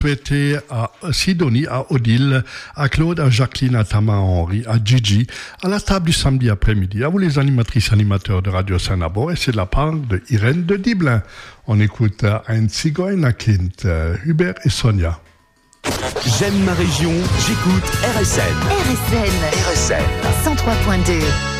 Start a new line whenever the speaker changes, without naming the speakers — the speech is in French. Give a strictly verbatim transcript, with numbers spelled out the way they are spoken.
Souhaiter à Sidonie, à Odile, à Claude, à Jacqueline, à Tama, à Henri, à Gigi, à la table du samedi après-midi, à vous les animatrices animateurs de Radio Saint-Nabo, et c'est de la part de Irène de Diblin. On écoute Ein Zigeunerkind, Hubert et Sonia.
J'aime ma région, j'écoute R S N.
R S N.
R S N.
cent trois point deux.